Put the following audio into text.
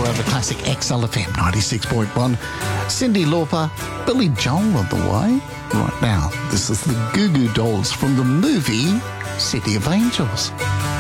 over Classic XLFM 96.1. Cyndi Lauper, Billy Joel on the way. Right now, this is the Goo Goo Dolls from the movie City of Angels.